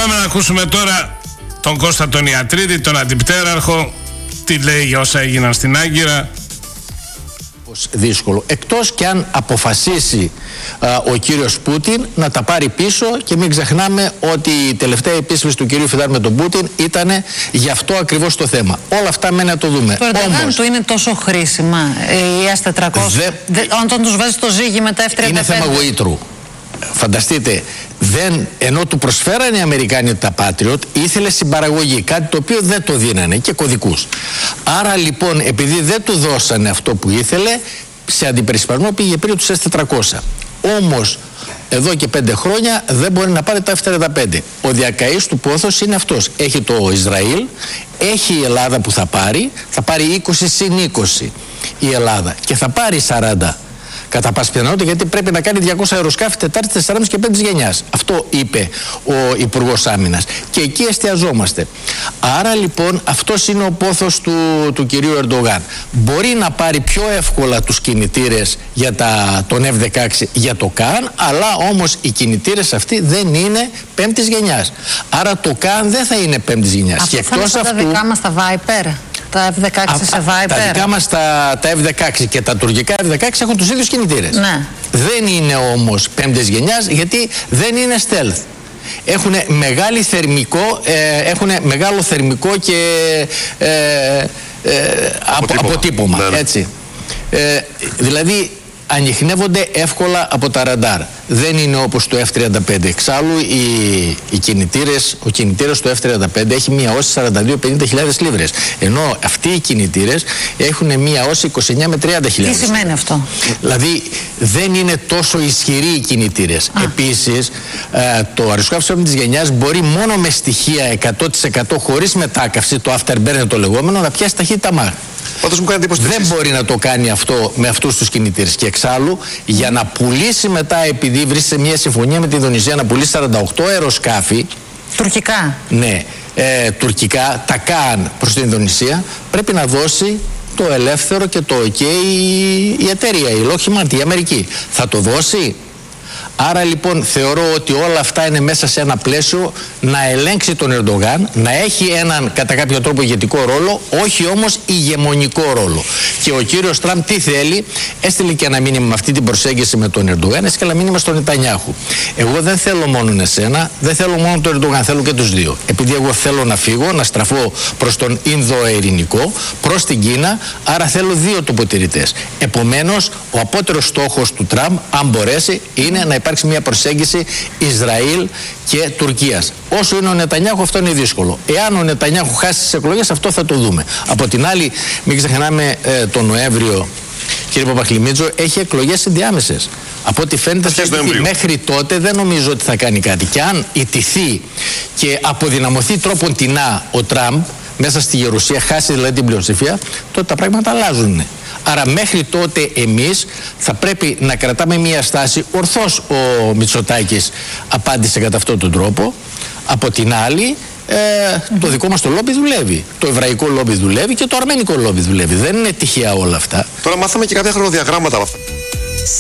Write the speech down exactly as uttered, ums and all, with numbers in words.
Πάμε να ακούσουμε τώρα τον Κώστα τον Ιατρίδη, τον αντιπτέραρχο, τι λέει για όσα έγιναν στην Άγκυρα. Δύσκολο, εκτός και αν αποφασίσει α, ο κύριος Πούτιν να τα πάρει πίσω, και μην ξεχνάμε ότι η τελευταία επίσκεψη του κυρίου Φιντάρ με τον Πούτιν ήταν γι' αυτό ακριβώς το θέμα. Όλα αυτά μένει να το δούμε. Το Ερντογάν του είναι τόσο χρήσιμα οι ες τετρακόσια, δε, όταν τους βάζει το ζύγι με τα εφ τριάντα πέντε. Είναι θέμα γοήτρου. Φανταστείτε, δεν, ενώ του προσφέρανε οι Αμερικάνοι τα Patriot, ήθελε συμπαραγωγή, κάτι το οποίο δεν το δίνανε, και κωδικούς. Άρα λοιπόν, επειδή δεν του δώσανε αυτό που ήθελε, σε αντιπερισπασμό πήγε πριν τους ες τετρακόσια. Όμως εδώ και πέντε χρόνια δεν μπορεί να πάρει τα εφ τριάντα πέντε. Ο διακαής του πόθος είναι αυτός. Έχει το Ισραήλ, έχει η Ελλάδα που θα πάρει, θα πάρει είκοσι συν είκοσι η Ελλάδα και θα πάρει σαράντα. Κατά πάση πιθανότητα, γιατί πρέπει να κάνει διακόσια αεροσκάφη τετάρτη, τεσσάρας και πέμπτης γενιάς. Αυτό είπε ο Υπουργός Άμυνας. Και εκεί εστιαζόμαστε. Άρα λοιπόν αυτός είναι ο πόθος του, του κυρίου Ερντογάν. Μπορεί να πάρει πιο εύκολα τους κινητήρες για τα, τον εφ δεκαέξι για το ΚΑΝ, αλλά όμως οι κινητήρες αυτοί δεν είναι πέμπτης γενιάς. Άρα το ΚΑΝ δεν θα είναι πέμπτης γενιάς. Αυτό και θα είναι εκτός τα αυτού, δικά μας τα Viper. Τα εφ δεκαέξι σε Viper. Τα δικά μας τα, τα εφ δεκαέξι και τα τουρκικά εφ δεκαέξι έχουν τους ίδιους κινητήρες. Ναι. Δεν είναι όμως πέμπτης γενιάς, γιατί δεν είναι stealth. Έχουν μεγάλη θερμικό, ε, έχουν μεγάλο θερμικό και ε, ε, αποτύπωμα, αποτύπωμα ναι, ναι. έτσι. Ε, δηλαδή ανιχνεύονται εύκολα από τα ραντάρ. Δεν είναι όπως το εφ τριάντα πέντε. Εξάλλου οι, οι κινητήρες, ο κινητήρας του εφ τριάντα πέντε έχει μία όση σαράντα δύο με πενήντα χιλιάδες λίβρες. Ενώ αυτοί οι κινητήρες έχουν μία όση είκοσι εννιά με τριάντα χιλιάδες. Τι σημαίνει αυτό? Δηλαδή δεν είναι τόσο ισχυροί οι κινητήρες. Επίσης ε, το αεροσκάφος πέμπτης γενιάς μπορεί μόνο με στοιχεία εκατό τοις εκατό χωρίς μετάκαυση, το afterburner το λεγόμενο, να πιάσει ταχύτητα Μαχ. Πάντως μου κάνει εντύπωση. Δεν μπορεί να το κάνει αυτό με αυτούς τους κινητήρες. Και εξάλλου, για να πουλήσει μετά, επειδή βρίσκεται σε μια συμφωνία με την Ινδονησία να πουλήσει σαράντα οκτώ αεροσκάφη. Τουρκικά. Ναι, ε, τουρκικά, τα ΚΑΝ προς την Ινδονησία, πρέπει να δώσει το ελεύθερο και το OK η, η εταιρεία, η Lockheed Martin, η Αμερική. Θα το δώσει? Άρα λοιπόν θεωρώ ότι όλα αυτά είναι μέσα σε ένα πλαίσιο να ελέγξει τον Ερντογάν, να έχει έναν κατά κάποιο τρόπο ηγετικό ρόλο, όχι όμως ηγεμονικό ρόλο. Και ο κύριος Τραμπ τι θέλει? Έστειλε και ένα μήνυμα με αυτή την προσέγγιση με τον Ερντογάν, έστειλε ένα μήνυμα στον Νετανιάχου. Εγώ δεν θέλω μόνο εσένα, δεν θέλω μόνο τον Ερντογάν, θέλω και τους δύο. Επειδή εγώ θέλω να φύγω, να στραφώ προς τον Ινδοειρηνικό, προς την Κίνα, άρα θέλω δύο τοποτηρητές. Επομένως, ο απότερος στόχος του Τραμπ, αν μπορέσει, είναι να υπάρξει μια προσέγγιση Ισραήλ και Τουρκίας. Όσο είναι ο Νετανιάχου, αυτό είναι δύσκολο. Εάν ο Νετανιάχου χάσει τις εκλογές, αυτό θα το δούμε. Από την άλλη, μην ξεχνάμε ε, τον Νοέμβριο, κύριε Παπαχλημίτζο, έχει εκλογές ενδιάμεσες. Από ό,τι φαίνεται, μέχρι τότε δεν νομίζω ότι θα κάνει κάτι. Και αν ιτηθεί και αποδυναμωθεί τρόπον τεινά ο Τραμπ μέσα στη Γερουσία, χάσει δηλαδή την πλειοψηφία, τότε τα πράγματα αλλάζουν. Άρα μέχρι τότε εμείς θα πρέπει να κρατάμε μια στάση. Ορθώς ο Μητσοτάκης απάντησε κατά αυτόν τον τρόπο. Από την άλλη, ε, το δικό μας το λόμπι δουλεύει. Το εβραϊκό λόμπι δουλεύει και το αρμένικο λόμπι δουλεύει. Δεν είναι τυχαία όλα αυτά. Τώρα μάθαμε και κάποια χρονοδιαγράμματα από αυτά.